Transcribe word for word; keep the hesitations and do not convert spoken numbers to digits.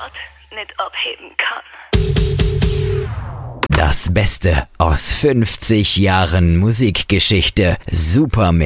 Gott nicht abheben kann. Das Beste aus fünfzig Jahren Musikgeschichte. Superman.